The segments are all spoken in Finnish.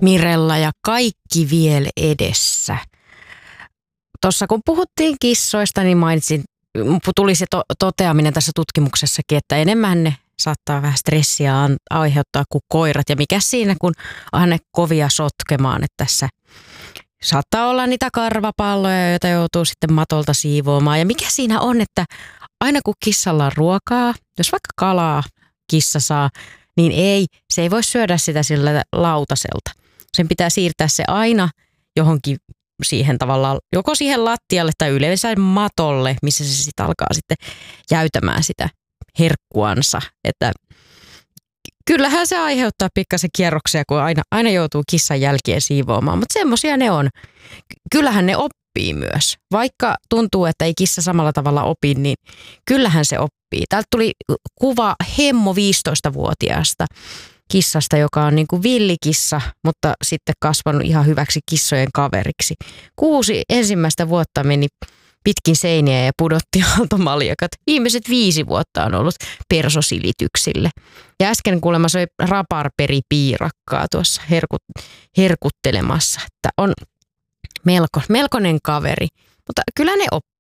Mirella ja kaikki vielä edessä. Tuossa kun puhuttiin kissoista, niin tuli se toteaminen tässä tutkimuksessakin, että enemmän ne saattaa vähän stressiä aiheuttaa kuin koirat. Ja mikä siinä, kun on ne kovia sotkemaan, että tässä saattaa olla niitä karvapalloja, joita joutuu sitten matolta siivoamaan. Ja mikä siinä on, että aina kun kissalla on ruokaa, jos vaikka kalaa kissa saa, niin se ei voi syödä sitä sillä lautaselta. Sen pitää siirtää se aina johonkin siihen tavallaan, joko siihen lattialle tai yleensä matolle, missä se sitten alkaa sitten jäytämään sitä herkkuansa. Että kyllähän se aiheuttaa pikkasen kierroksia, kun aina joutuu kissan jälkeen siivoamaan, mutta semmoisia ne on. Kyllähän ne oppii myös. Vaikka tuntuu, että ei kissa samalla tavalla opi, niin kyllähän se oppii. Täältä tuli kuva Hemmo 15-vuotiaasta kissasta, joka on niin kuin villikissa, mutta sitten kasvanut ihan hyväksi kissojen kaveriksi. 6 ensimmäistä vuotta meni pitkin seiniä ja pudotti aaltomaljakat. Viimeiset 5 vuotta on ollut persosilityksille. Ja äsken kuulemma söi raparperipiirakkaa tuossa herkuttelemassa. Että on melkoinen kaveri, mutta kyllä ne oppii.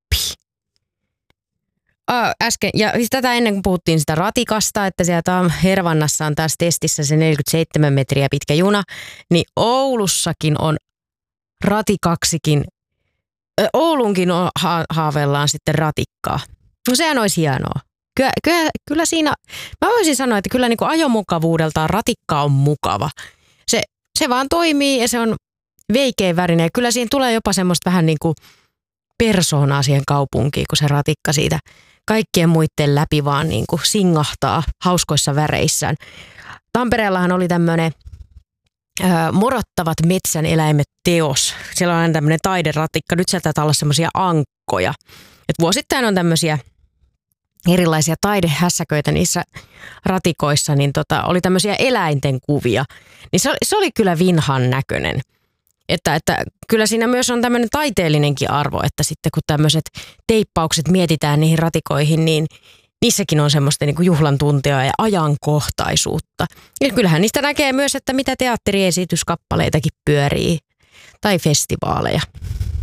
Äsken, ja tätä ennen kuin puhuttiin sitä ratikasta, että sieltä Hervannassa on taas testissä se 47 metriä pitkä juna, niin Oulussakin on ratikaksikin. Oulunkin haaveillaan sitten ratikkaa. No sehän olisi hienoa. Kyllä siinä, mä voisin sanoa, että kyllä niin kuin ajomukavuudeltaan ratikka on mukava. Se vaan toimii ja se on veikeän värinen ja kyllä siinä tulee jopa semmoista vähän niin kuin persoonaa siihen kaupunkiin, kun se ratikka siitä kaikkien muiden läpi vaan niin kuin singahtaa hauskoissa väreissään. Tampereellahan oli tämmöinen Morottavat metsän eläimet -teos. Siellä on aina tämmöinen taideratikka. Nyt sieltä taitaa olla semmoisia ankkoja. Et vuosittain on tämmöisiä erilaisia taidehässäköitä niissä ratikoissa, niin oli tämmöisiä eläinten kuvia. Niin se oli kyllä vinhan näköinen. Että kyllä siinä myös on tämmöinen taiteellinenkin arvo, että sitten kun tämmöiset teippaukset mietitään niihin ratikoihin, niin niissäkin on semmoista niin kuin juhlan tuntia ja ajankohtaisuutta. Ja kyllähän niistä näkee myös, että mitä teatteriesityskappaleitakin pyörii tai festivaaleja.